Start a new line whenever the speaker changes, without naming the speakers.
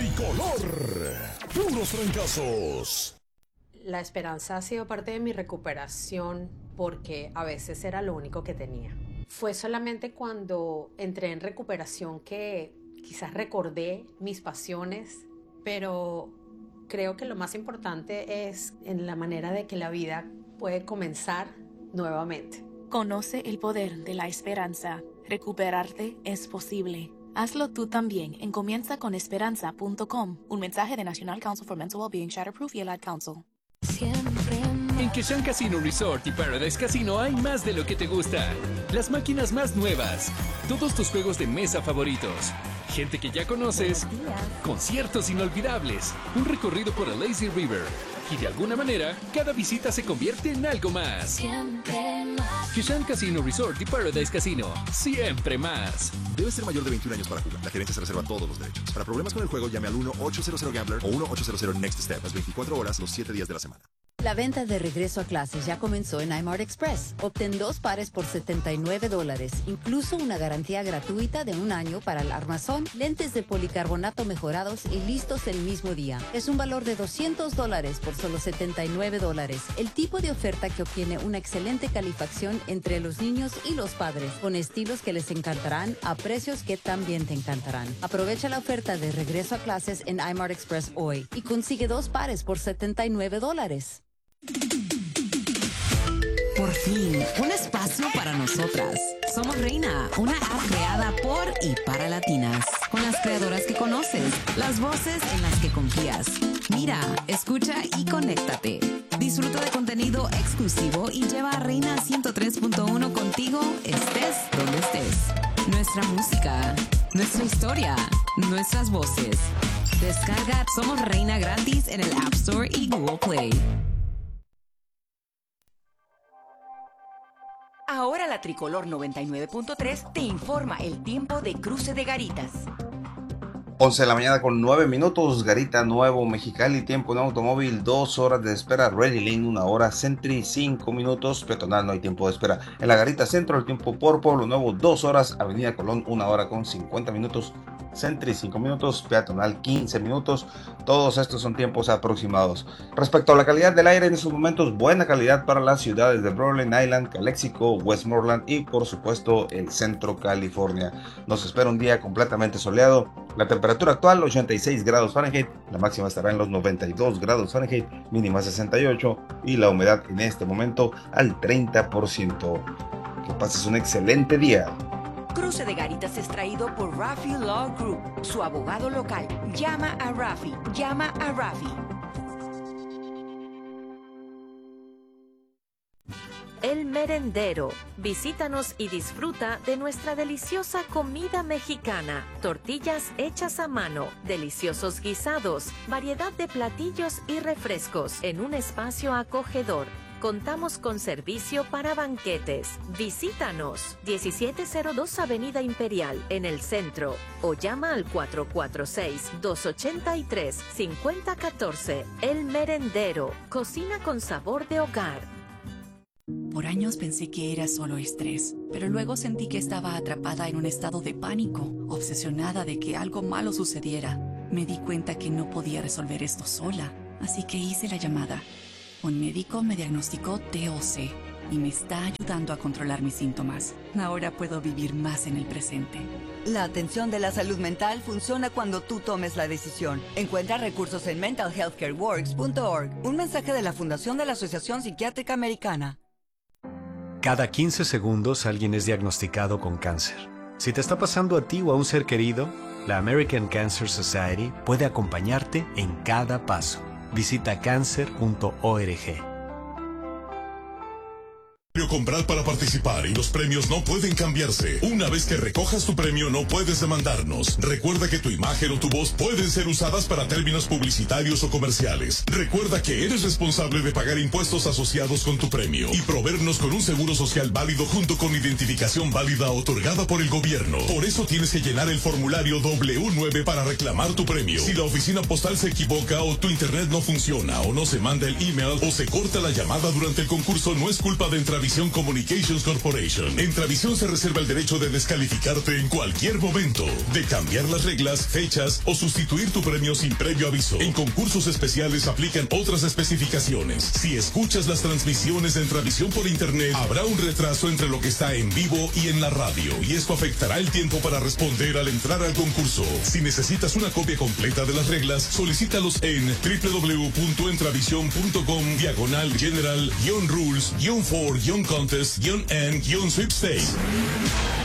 Tricolor. Puros fracasos.
La esperanza ha sido parte de mi recuperación porque a veces era lo único que tenía. Fue solamente cuando entré en recuperación que quizás recordé mis pasiones, pero creo que lo más importante es en la manera de que la vida puede comenzar nuevamente.
Conoce el poder de la esperanza. Recuperarte es posible. Hazlo tú también en comienzaconesperanza.com. Un mensaje de National Council for Mental Wellbeing, Shatterproof y el Ad Council.
En Kishan Casino Resort y Paradise Casino hay más de lo que te gusta. Las máquinas más nuevas, todos tus juegos de mesa favoritos, gente que ya conoces, conciertos inolvidables, un recorrido por el Lazy River. Y de alguna manera, cada visita se convierte en algo más. Kishan Casino Resort y Paradise Casino. Siempre más.
Debe ser mayor de 21 años para jugar. La gerencia se reserva todos los derechos. Para problemas con el juego, llame al 1-800-GAMBLER o 1-800-NEXT-STEP. Las 24 horas, los 7 días de la semana.
La venta de regreso a clases ya comenzó en iMart Express. Obtén 2 pares por $79, incluso una garantía gratuita de 1 año para el armazón, lentes de policarbonato mejorados y listos el mismo día. Es un valor de $200 por solo $79. El tipo de oferta que obtiene una excelente calificación entre los niños y los padres, con estilos que les encantarán a precios que también te encantarán. Aprovecha la oferta de regreso a clases en iMart Express hoy y consigue 2 pares por $79.
Por fin, un espacio para nosotras. Somos Reina, una app creada por y para latinas, con las creadoras que conoces, las voces en las que confías. Mira, escucha y conéctate. Disfruta de contenido exclusivo y lleva a Reina 103.1 contigo, estés donde estés. Nuestra música, nuestra historia, nuestras voces. Descarga Somos Reina gratis en el App Store y Google Play.
Ahora la Tricolor 99.3 te informa el tiempo de Cruce de Garitas.
11 de la mañana con 9 minutos, Garita Nuevo, Mexicali, tiempo en automóvil, 2 horas de espera, Ready Lane, 1 hora, Sentry, 5 minutos, peatonal, no hay tiempo de espera. En la Garita Centro, el tiempo por Pueblo Nuevo, 2 horas, Avenida Colón, 1 hora con 50 minutos, Sentry, 5 minutos, peatonal, 15 minutos, todos estos son tiempos aproximados. Respecto a la calidad del aire, en estos momentos, buena calidad para las ciudades de Brooklyn, Island, Calexico, Westmoreland y por supuesto el Centro California. Nos espera un día completamente soleado. La temperatura actual 86 grados Fahrenheit, la máxima estará en los 92 grados Fahrenheit, mínima 68 y la humedad en este momento al 30%. Que pases un excelente día.
Cruce de Garitas es traído por Rafi Law Group, su abogado local. Llama a Rafi, llama a Rafi.
El Merendero. Visítanos y disfruta de nuestra deliciosa comida mexicana. Tortillas hechas a mano, deliciosos guisados, variedad de platillos y refrescos en un espacio acogedor. Contamos con servicio para banquetes. Visítanos 1702 Avenida Imperial en el centro o llama al 446-283-5014. El Merendero. Cocina con sabor de hogar.
Por años pensé que era solo estrés, pero luego sentí que estaba atrapada en un estado de pánico, obsesionada de que algo malo sucediera. Me di cuenta que no podía resolver esto sola, así que hice la llamada. Un médico me diagnosticó TOC y me está ayudando a controlar mis síntomas. Ahora puedo vivir más en el presente.
La atención de la salud mental funciona cuando tú tomes la decisión. Encuentra recursos en mentalhealthcareworks.org. Un mensaje de la Fundación de la Asociación Psiquiátrica Americana.
Cada 15 segundos alguien es diagnosticado con cáncer. Si te está pasando a ti o a un ser querido, la American Cancer Society puede acompañarte en cada paso. Visita cancer.org.
Comprar para participar y los premios no pueden cambiarse. Una vez que recojas tu premio no puedes demandarnos. Recuerda que tu imagen o tu voz pueden ser usadas para términos publicitarios o comerciales. Recuerda que eres responsable de pagar impuestos asociados con tu premio y proveernos con un seguro social válido junto con identificación válida otorgada por el gobierno. Por eso tienes que llenar el formulario W9 para reclamar tu premio. Si la oficina postal se equivoca o tu internet no funciona o no se manda el email o se corta la llamada durante el concurso, no es culpa de Entrevista Entravisión Communications Corporation. Entravisión se reserva el derecho de descalificarte en cualquier momento, de cambiar las reglas, fechas o sustituir tu premio sin previo aviso. En concursos especiales aplican otras especificaciones. Si escuchas las transmisiones de Entravisión por internet, habrá un retraso entre lo que está en vivo y en la radio, y esto afectará el tiempo para responder al entrar al concurso. Si necesitas una copia completa de las reglas, solicítalos en www.entravision.com/general-rules-for-contest-and-sweepstakes.